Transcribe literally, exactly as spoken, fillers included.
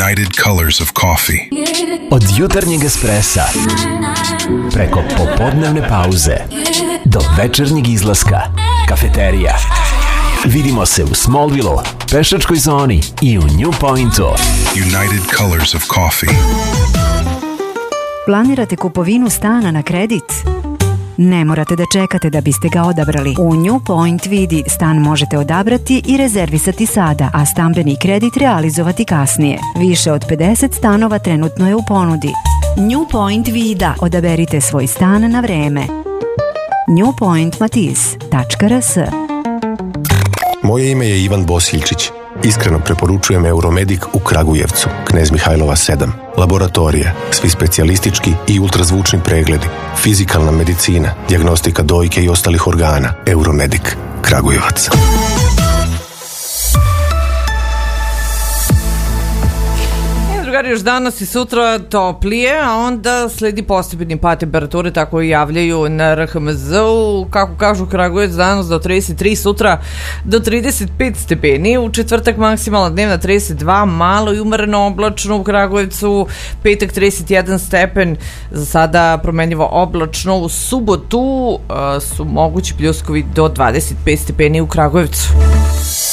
United Colors of Coffee. Od jutarnjeg espressa preko popodnevne pauze do večernjeg izlaska, kafeterija. Vidimo se u Smallville, pešačkoj zoni i u New Pointu. United Colors of Coffee. Planirate kupovinu stana na kredit? Ne morate da čekate da biste ga odabrali. U New Point Vidi stan možete odabrati i rezervisati sada, a stambeni kredit realizovati kasnije. Više od pedeset stanova trenutno je u ponudi. New Point Vida. Odaberite svoj stan na vreme. new point matis tačka r s. Moje ime je Ivan Bosiljčić. Iskreno preporučujem Euromedik u Kragujevcu, Knez Mihajlova sedam. Laboratorija, svi specijalistički i ultrazvučni pregledi, fizikalna medicina, dijagnostika dojke i ostalih organa. Euromedik, Kragujevac. Drugari, još danas i sutra toplije, a onda sledi postepeni pad temperature, tako i javljaju na R H M Z-u. Kako kažu, Kragujevac danas do trideset tri, sutra do trideset pet stepeni, u četvrtak maksimalna dnevna trideset dva, malo i umereno oblačno u Kragujevcu, petak trideset jedan stepen, za sada promenljivo oblačno, u subotu uh, su mogući pljuskovi do dvadeset pet stepeni u Kragujevcu.